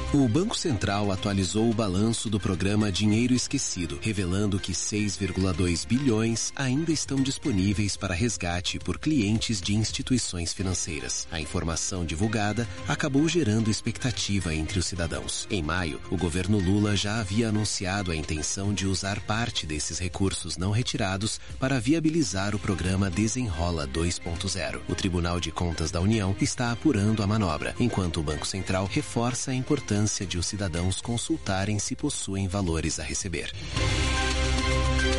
O Banco Central atualizou o balanço do programa Dinheiro Esquecido, revelando que 6,2 bilhões ainda estão disponíveis para resgate por clientes de instituições financeiras. A informação divulgada acabou gerando expectativa entre os cidadãos. Em maio, o governo Lula já havia anunciado a intenção de usar parte desses recursos não retirados para viabilizar o programa Desenrola 2.0. O Tribunal de Contas da União está apurando a manobra, enquanto o Banco Central reforça a importância de os cidadãos consultarem se possuem valores a receber.